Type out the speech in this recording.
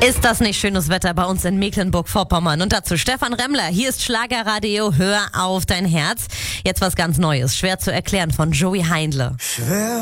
Ist das nicht schönes Wetter bei uns in Mecklenburg-Vorpommern? Und dazu Stefan Remmler. Hier ist Schlagerradio. Hör auf dein Herz. Jetzt was ganz Neues. Schwer zu erklären von Joey Heindle. Schwer